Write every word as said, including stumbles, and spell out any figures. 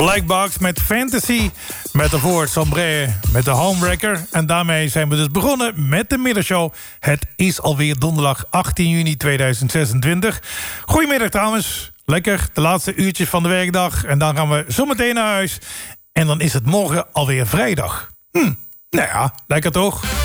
Blackbox met Fantasy, met de Voort Sombre, met de Homewrecker. En daarmee zijn we dus begonnen met de middagshow. Het is alweer donderdag achttien juni tweeduizend zesentwintig. Goedemiddag dames, lekker de laatste uurtjes van de werkdag. En dan gaan we zometeen naar huis. En dan is het morgen alweer vrijdag. Hm, nou ja, lekker toch?